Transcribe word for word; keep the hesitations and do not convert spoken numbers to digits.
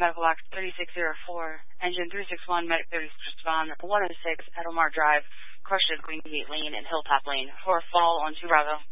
Medical Box thirty-six oh four, Engine three six one, Medic thirty-six respond, one oh six, Edelmar Drive, crushed at Green Gate Lane and Hilltop Lane, for a fall on two Bravo.